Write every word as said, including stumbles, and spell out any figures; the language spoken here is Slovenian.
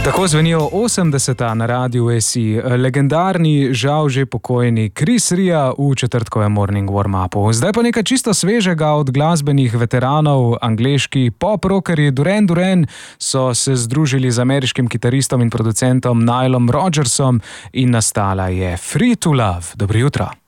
Tako zvenijo osemdeseta na Radiu S I. Legendarni, žal že pokojni Chris Ria v četrtkovem Morning Warm-upu. Zdaj pa nekaj čisto svežega od glasbenih veteranov. Angleški pop-rockerji Duran Duran so se združili z ameriškim kitaristom in producentom Nilom Rodgersom in nastala je Free to Love. Dobro jutro.